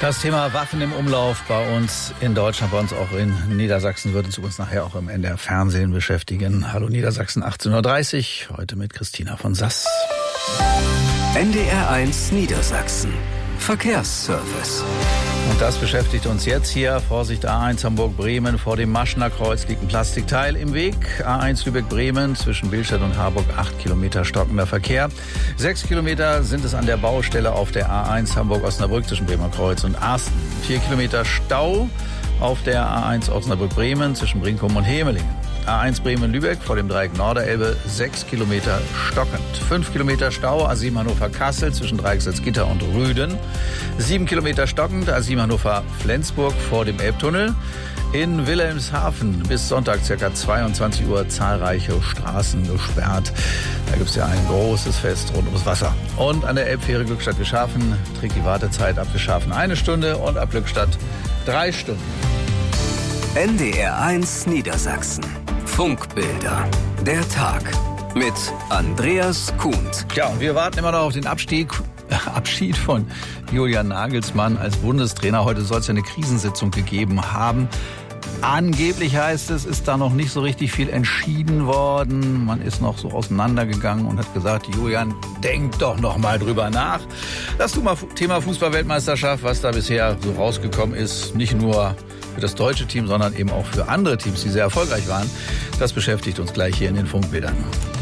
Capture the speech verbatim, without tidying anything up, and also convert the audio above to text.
Das Thema Waffen im Umlauf bei uns in Deutschland, bei uns auch in Niedersachsen, wird uns übrigens nachher auch im N D R Fernsehen beschäftigen. Hallo Niedersachsen, achtzehn Uhr dreißig, heute mit Christina von Sass. N D R eins Niedersachsen. Verkehrsservice. Und das beschäftigt uns jetzt hier. Vorsicht, A eins Hamburg-Bremen. Vor dem Maschener Kreuz liegt ein Plastikteil im Weg. A eins Lübeck-Bremen zwischen Billstedt und Harburg acht Kilometer stockender Verkehr. Sechs Kilometer sind es an der Baustelle auf der A eins Hamburg-Osnabrück zwischen Bremer Kreuz und Arsten. Vier Kilometer Stau auf der A eins Osnabrück-Bremen zwischen Brinkum und Hemelingen. A eins Bremen-Lübeck vor dem Dreieck Norderelbe, sechs Kilometer stockend. Fünf Kilometer Stau, A sieben Hannover-Kassel zwischen Dreieck Salzgitter und Rüden. Sieben Kilometer stockend, A sieben Hannover-Flensburg vor dem Elbtunnel. In Wilhelmshaven bis Sonntag ca. zweiundzwanzig Uhr zahlreiche Straßen gesperrt. Da gibt es ja ein großes Fest rund ums Wasser. Und an der Elbfähre Glückstadt-Geschaffen trägt die Wartezeit ab Geschaffen eine Stunde und ab Glückstadt drei Stunden. N D R eins Niedersachsen. Funkbilder. Der Tag mit Andreas Kuhnt. Ja, und wir warten immer noch auf den Abstieg, Abschied von Julian Nagelsmann als Bundestrainer. Heute soll es ja eine Krisensitzung gegeben haben. Angeblich heißt es, ist da noch nicht so richtig viel entschieden worden. Man ist noch so auseinandergegangen und hat gesagt, Julian, denk doch noch mal drüber nach. Das Thema Fußball-Weltmeisterschaft, was da bisher so rausgekommen ist, nicht nur für das deutsche Team, sondern eben auch für andere Teams, die sehr erfolgreich waren. Das beschäftigt uns gleich hier in den Funkbildern.